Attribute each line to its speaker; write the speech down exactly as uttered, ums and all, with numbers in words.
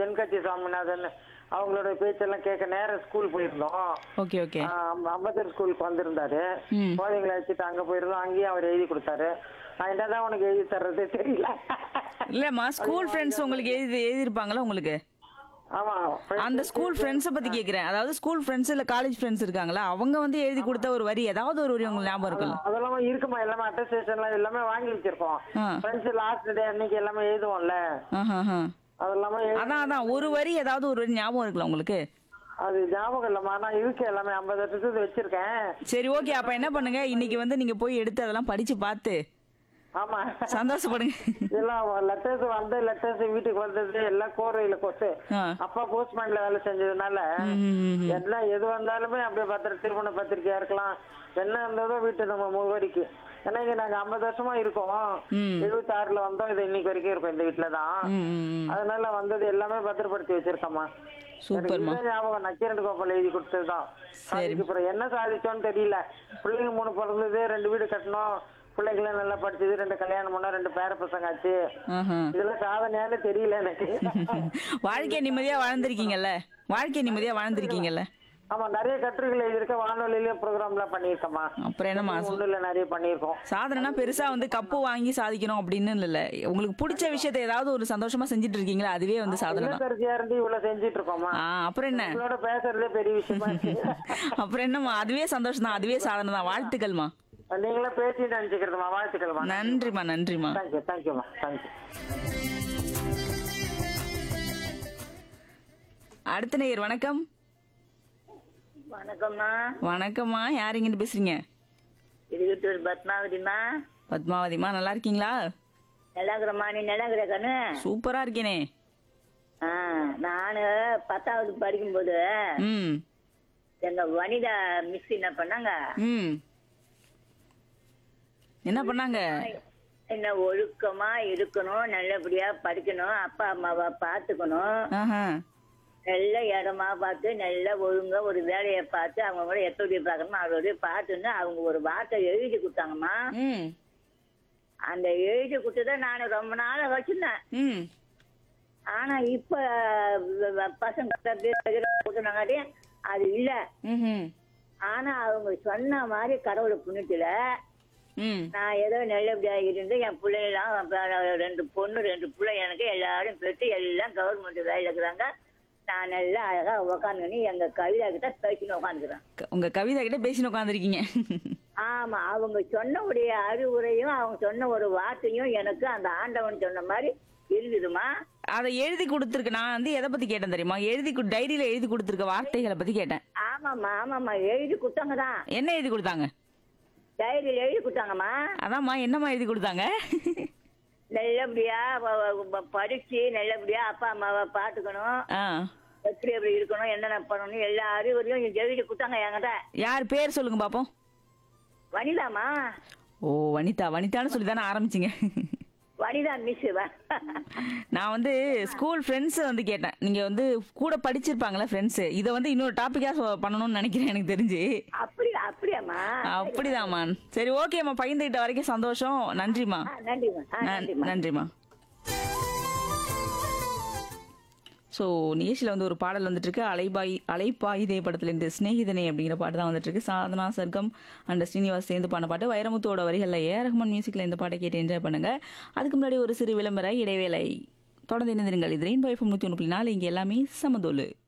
Speaker 1: தென்கட்சி சாமிநாதன் அவங்களோட பேச்செல்லாம் கேட்க நேரம் ஸ்கூல் போயிருந்தோம்.
Speaker 2: Okay okay.
Speaker 1: ஆஹ் அம்பத்தூர் ஸ்கூலுக்கு வந்திருந்தாரு.
Speaker 2: ம்.
Speaker 1: குழந்தைங்களை வச்சுட்டு அங்க போயிருந்தோம். அங்கேயும் அவர் எழுதி கொடுத்தாரு. நான் என்னதான் உனக்கு எழுதி தர்றது தெரியல.
Speaker 2: இல்லம்மா, ஸ்கூல் ஃப்ரெண்ட்ஸ் உங்களுக்கு எழுதி எழுதிருப்பாங்களா உங்களுக்கு?
Speaker 1: ஆமா.
Speaker 2: அந்த ஸ்கூல் ஃப்ரெண்ட்ஸை பத்தி கேக்குறேன். அதாவது ஸ்கூல் ஃப்ரெண்ட்ஸ் இல்ல காலேஜ் ஃப்ரெண்ட்ஸ் இருக்காங்களா, அவங்க வந்து எழுதி கொடுத்த ஒரு வரி, ஏதாவது ஒரு வரி உங்களுக்கு ஞாபகம் இருக்குல்ல?
Speaker 1: அதெல்லாம் இருக்குமா, எல்லாமே அட்டஸ்டேஷன்லாம் எல்லாமே வாங்கி வச்சிருக்கோம்.
Speaker 2: ஆ.
Speaker 1: ஃப்ரெண்ட்ஸ் லாஸ்ட் டே அன்னைக்கு எல்லாமே எழுதுவோம்ல,
Speaker 2: ஆஹா, ஆஹா.
Speaker 1: அதெல்லாமே எழுதி-
Speaker 2: அதான் அதான் ஒரு வரி, ஏதாவது ஒரு வரி ஞாபகம் இருக்குல்ல உங்களுக்கு?
Speaker 1: அது ஞாபகம் இல்லம்மா, நான் இருக்கு எல்லாமே ஐம்பது வருஷத்துக்கு வச்சிருக்கேன்.
Speaker 2: சரி ஓகே. அப்ப என்ன பண்ணுங்க, இன்னைக்கு வந்து நீங்க போய் எடுத்து அதெல்லாம் படிச்சு பார்த்து
Speaker 1: ஆமா.
Speaker 2: சந்தோஷப்படுங்க.
Speaker 1: எல்லாம் லெட்டர்ஸ் வந்த லெட்டர்ஸ் வீட்டுக்கு வந்தது எல்லாம் கோரையில கொத்து.
Speaker 2: ஆ.
Speaker 1: அப்பா போஸ்ட்மேன்ல வேலை செஞ்சதுனால
Speaker 2: ம், ம், ம்.
Speaker 1: எல்லாம் எது வந்தாலுமே அப்படியே பத்திர திருமண பத்திரிக்கையா இருக்கலாம், என்ன இருந்ததோ வீட்டு நம்ம முகவரிக்கு. ஏன்னா இங்க நாங்க ஐம்பது வருஷமா இருக்கோம்.
Speaker 2: ம்.
Speaker 1: எழுபத்தி ஆறுல வந்தோம், இது இன்னைக்கு வரைக்கும் இருக்கோம் இந்த வீட்டுல தான்.
Speaker 2: ம், ம், ம்.
Speaker 1: அதனால வந்தது எல்லாமே பத்திரப்படுத்தி வச்சிருக்கோமா.
Speaker 2: சூப்பர்மா.
Speaker 1: ஞாபகம் நக்கீரன் கோபால் எழுதி கொடுத்ததுதான். அதுக்கு அப்புறம் என்ன சாதிச்சோன்னு தெரியல. பிள்ளைங்க மூணு பிறந்தது, ரெண்டு வீடு கட்டணும், பிள்ளைங்களும் நல்லா படிச்சது, ரெண்டு கல்யாணம் பண்ணா, ரெண்டு பேர பசங்க ஆச்சு.
Speaker 2: ஆஹா.
Speaker 1: இதெல்லாம் சாதனையானு தெரியல எனக்கு.
Speaker 2: வாழ்க்கை நிம்மதியா வாழ்ந்திருக்கீங்கல்ல, வாழ்க்கை நிம்மதியா வாழ்ந்திருக்கீங்கல்ல.
Speaker 1: ஆமா, நிறைய கட்டுரைகள் எழுதியிருக்க, வானொலியிலேயே ப்ரோக்ராம்லாம் பண்ணியிருக்கோமா.
Speaker 2: அப்புறம் என்னம்மா,
Speaker 1: ஒண்ணுல நிறைய பண்ணியிருக்கோம்.
Speaker 2: சாதனைனா பெருசா வந்து கப்பு வாங்கி சாதிக்கணும் அப்படின்னு இல்ல. உங்களுக்கு பிடிச்ச விஷயத்தை ஏதாவது ஒரு சந்தோஷமா செஞ்சுட்டு இருக்கீங்களா, அதுவே வந்து சாதனை தான்.
Speaker 1: இல்லத்தரசியா இருந்து இவ்வளவு செஞ்சுட்டு இருக்கோமா.
Speaker 2: ஆ, அப்புறம் என்ன,
Speaker 1: உங்களோட பேசுறதே பெரிய விஷயமா இருக்கு.
Speaker 2: அப்புறம் என்னம்மா, அதுவே சந்தோஷம் தான், அதுவே சாதனை தான். வாழ்த்துக்கள்மா.
Speaker 1: நீங்களே பேசி நினைச்சுக்கிறதுமா. வாழ்த்துக்கள்மா.
Speaker 2: நன்றிம்மா, நன்றிம்மா.
Speaker 1: தேங்க்யூ தேங்க்யூமா தேங்க்யூ.
Speaker 2: அடுத்த நேயர் வணக்கம்.
Speaker 3: வணக்கம்மா.
Speaker 2: வணக்கம்மா, யார் இங்கிட்டு பேசுறீங்க?
Speaker 3: இருபத்தூர் பத்மாவதிமா.
Speaker 2: பத்மாவதிமா, நல்லா இருக்கீங்களா?
Speaker 3: நல்லாக்குறம்மா, நீ நல்லாக்குற கண்ணு?
Speaker 2: சூப்பரா இருக்கேனே.
Speaker 3: ஆ, நானு பத்தாவது படிக்கும்போது
Speaker 2: ம்.
Speaker 3: எங்க வனிதா மிஸ் என்ன பண்ணாங்க,
Speaker 2: ம். என்ன பண்ணாங்க?
Speaker 3: என்ன ஒழுக்கமா இருக்கணும், நல்லபடியா படிக்கணும், அப்பா அம்மாவை பாத்துக்கணும்,
Speaker 2: ஆஹா.
Speaker 3: நல்ல இடமா பார்த்து நல்ல ஒழுங்கா ஒரு வேலையை பார்த்து அவங்க கூட எப்படி பார்க்கணுமோ அவரோட பார்த்துன்னு அவங்க ஒரு வார்த்தை எழுதி கொடுத்தாங்கம்மா.
Speaker 2: ம்.
Speaker 3: அந்த எழுதி கொடுத்ததை நான் ரொம்ப நாளா வச்சிருந்தேன்.
Speaker 2: ம்.
Speaker 3: ஆனா இப்ப வ- பசங்க கொடுத்தாங்காட்டி அது இல்ல.
Speaker 2: ம்ஹும்.
Speaker 3: ஆனா அவங்க சொன்ன மாதிரி கடவுளை புண்ணியத்துல
Speaker 2: ம்.
Speaker 3: நான் ஏதோ நல்லபடியா இருந்து என் பிள்ளைலாம் அப்ப ரெண்டு பொண்ணு ரெண்டு பிள்ளை எனக்கு எல்லாரும் பெற்று எல்லாம் கவர்மெண்ட் வேலையில இருக்கிறாங்க. நான் நல்லா அழகா உக்காந்துன்னு எங்க கவிதா கிட்ட பேசின்னு உட்காந்துக்கிறேன்.
Speaker 2: க- உங்க கவிதா கிட்ட பேசின்னு உட்காந்துருக்கீங்க.
Speaker 3: ஆமா, அவங்க சொன்னவுடைய அறிவுரையும் அவங்க சொன்ன ஒரு வார்த்தையும் எனக்கு அந்த ஆண்டவன் சொன்ன மாதிரி இருக்குதுமா.
Speaker 2: அதை எழுதி கொடுத்துருக்கு. நான் வந்து எதை பத்தி கேட்டேன் தெரியுமா? எழுதி கு- டைரியில எழுதி கொடுத்துருக்க வார்த்தைகளை பத்தி கேட்டேன்.
Speaker 3: ஆமாம்மா ஆமாம்மா எழுதி கொடுத்தாங்கதான்.
Speaker 2: என்ன எழுதி கொடுத்தாங்க?
Speaker 3: டைரியில எழுதி கொடுத்தாங்கம்மா.
Speaker 2: அதாம்மா, என்னம்மா எழுதி கொடுத்தாங்க?
Speaker 3: நல்லபடியா ப- ப- படிச்சு நல்லபடியா அப்பா அம்மாவை பாத்துக்கணும்,
Speaker 2: ஆ.
Speaker 3: எப்படி எப்படி இருக்கணும், என்னென்ன பண்ணணும், எல்லா அறிவுரையும் எழுதி கொடுத்தாங்க என்கிட்ட.
Speaker 2: யார் பேர் சொல்லுங்க பாப்போம்.
Speaker 3: வனிதாமா.
Speaker 2: ஓ, வனிதா. வனிதான்னு சொல்லி தானே ஆரம்பிச்சிங்க.
Speaker 3: வனிதா மிஸ்.
Speaker 2: நான் வந்து ஸ்கூல் ஃப்ரெண்ட்ஸ் வந்து கேட்டேன். நீங்க வந்து கூட படிச்சிருப்பாங்களா ஃப்ரெண்ட்ஸ், இதை வந்து இன்னொரு டாபிக்கா பண்ணணும்னு நினைக்கிறேன் எனக்கு தெரிஞ்சு.
Speaker 3: அப்படி அப்படியாம்மா?
Speaker 2: அப்படிதாம்மா. சரி ஓகேம்மா, பகிர்ந்துகிட்ட வரைக்கும் சந்தோஷம். நன்றிம்மா.
Speaker 3: ஆ, நன்றிம்மா. ஆ,
Speaker 2: நன்-
Speaker 3: நன்றிம்மா.
Speaker 2: நன்றிம்மா. ஸோ நிகழ்ச்சியில் வந்து ஒரு பாடல் வந்துட்டு இருக்கு. அலைபாய் அலைப்பாயுதே படத்துலேருந்து ஸ்நேகிதனே அப்படிங்கிற பாட்டு தான் வந்துட்டு இருக்கு. சாதனா சர்க்கம் அண்ட் ஸ்ரீனிவாஸ் சேர்ந்து பாடின பாட்டு. வைரமுத்துவோட வரிகளில் ஏ ரஹ்மான் மியூசிக்கில் இந்த பாட்டை கேட்டு என்ஜாய் பண்ணுங்க. அதுக்கு முன்னாடி ஒரு சிறு விளம்பர இடைவேளை. தொடர்ந்து இணைந்திருங்கள். இது ரெயின்போ எஃப்எம் நூற்றி ஒன்று புள்ளி நாலு. இங்கே எல்லாமே சமதோலு.